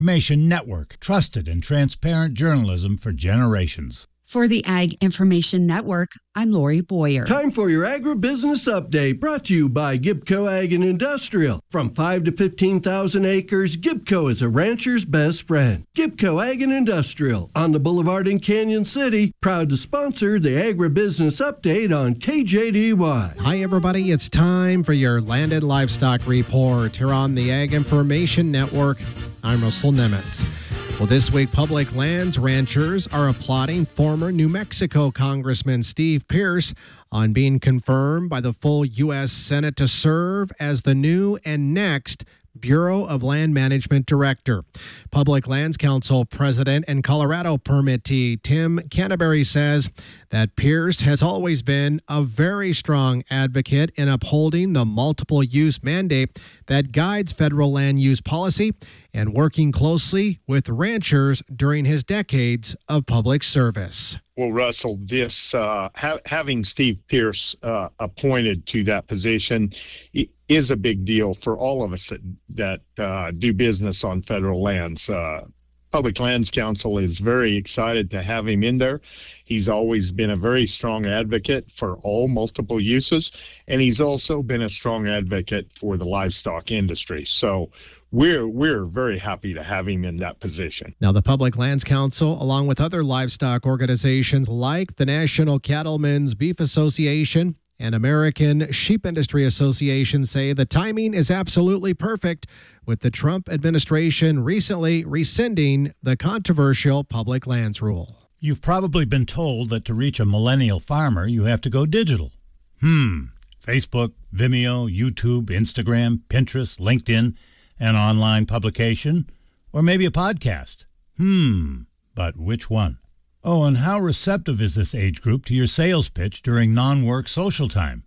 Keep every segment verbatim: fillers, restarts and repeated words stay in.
Information Network, trusted and transparent journalism for generations. For the Ag Information Network, I'm Lori Boyer. Time for your agribusiness update, brought to you by Gibco Ag and Industrial. From five to fifteen thousand acres, Gibco is a rancher's best friend. Gibco Ag and Industrial on the boulevard in Canyon City, proud to sponsor the agribusiness update on K J D Y. Hi everybody, it's time for your Landed Livestock Report here on the Ag Information Network. I'm Russell Nemitz. Well, this week, public lands ranchers are applauding former New Mexico Congressman Steve Pearce on being confirmed by the full U S Senate to serve as the new and next Bureau of Land Management Director. Public Lands Council President and Colorado permittee Tim Canterbury says that Pearce has always been a very strong advocate in upholding the multiple use mandate that guides federal land use policy and working closely with ranchers during his decades of public service. Well, Russell, this uh, ha- having Steve Pearce uh, appointed to that position is a big deal for all of us that, that uh, do business on federal lands. Uh, Public Lands Council is very excited to have him in there. He's always been a very strong advocate for all multiple uses, and he's also been a strong advocate for the livestock industry. So we're we're very happy to have him in that position. Now, the Public Lands Council, along with other livestock organizations like the National Cattlemen's Beef Association and American Sheep Industry Association, say the timing is absolutely perfect, with the Trump administration recently rescinding the controversial public lands rule. You've probably been told that to reach a millennial farmer, you have to go digital. Hmm. Facebook, Vimeo, YouTube, Instagram, Pinterest, LinkedIn, an online publication, or maybe a podcast. Hmm. But which one? Oh, and how receptive is this age group to your sales pitch during non-work social time?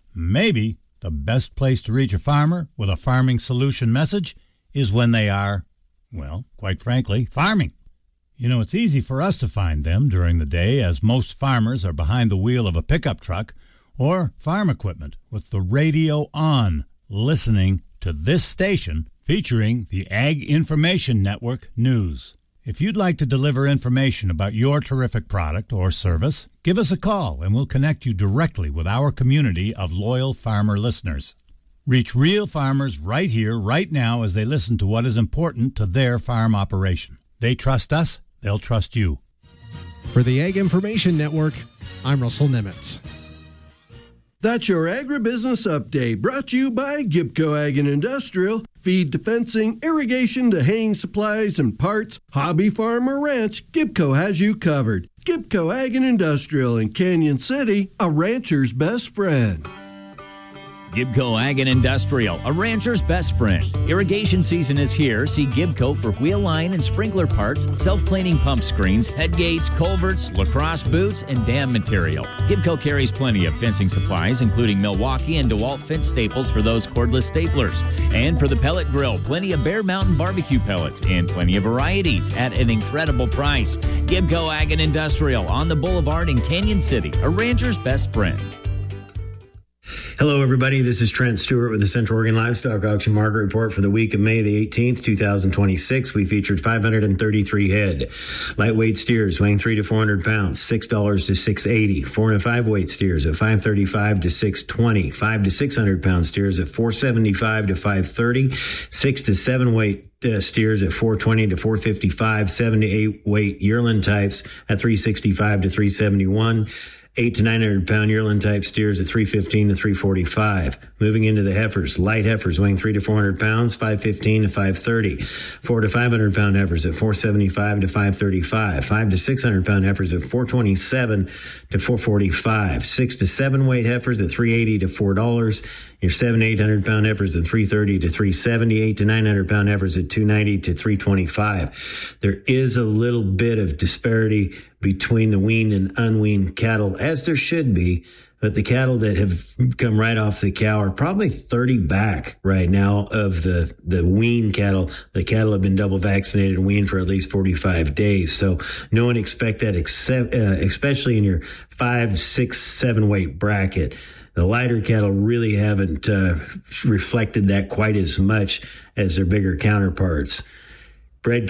Maybe the best place to reach a farmer with a farming solution message is when they are, well, quite frankly, farming. You know, it's easy for us to find them during the day, as most farmers are behind the wheel of a pickup truck or farm equipment with the radio on, listening to this station featuring the Ag Information Network News. If you'd like to deliver information about your terrific product or service, give us a call and we'll connect you directly with our community of loyal farmer listeners. Reach real farmers right here, right now, as they listen to what is important to their farm operation. They trust us, they'll trust you. For the Ag Information Network, I'm Russell Nemitz. That's your agribusiness update, brought to you by Gibco Ag and Industrial. Feed to fencing, irrigation to haying supplies and parts, hobby farm or ranch, Gibco has you covered. Gibco Ag and Industrial in Canyon City, a rancher's best friend. Gibco Ag and Industrial, a rancher's best friend. Irrigation season is here. See Gibco for wheel line and sprinkler parts, self-cleaning pump screens, head gates, culverts, lacrosse boots, and dam material. Gibco carries plenty of fencing supplies, including Milwaukee and DeWalt fence staples for those cordless staplers. And for the pellet grill, plenty of Bear Mountain barbecue pellets and plenty of varieties at an incredible price. Gibco Ag and Industrial on the boulevard in Canyon City, a rancher's best friend. Hello, everybody. This is Trent Stewart with the Central Oregon Livestock Auction Market Report for the week of May the eighteenth, twenty twenty-six. We featured five hundred thirty-three head. Lightweight steers weighing three to four hundred pounds, six dollars to six eighty. Four and five weight steers at five thirty-five to six twenty. Five to six hundred pound steers at four seventy-five to five thirty. Six to seven weight Uh, steers at four twenty to four fifty-five, seven to eight weight yearling types at three sixty-five to three seventy-one, eight to nine hundred pound yearling type steers at three fifteen to three forty-five. Moving into the heifers, light heifers weighing three to four hundred pounds, five fifteen to five thirty. four to five hundred pound heifers at four seventy-five to five thirty-five. five to six hundred pound heifers at four twenty-seven to four forty-five. six to seven weight heifers at three eighty to four dollars. Your seven to eight hundred pound heifers at three thirty to three seventy. eight to nine hundred pound heifers at two ninety to three twenty-five. There is a little bit of disparity between the weaned and unweaned cattle, as there should be. But the cattle that have come right off the cow are probably thirty back right now of the, the weaned cattle. The cattle have been double vaccinated and weaned for at least forty-five days. So no one expect that, except, uh, especially in your five, six, seven weight bracket. The lighter cattle really haven't uh, reflected that quite as much as their bigger counterparts. Bread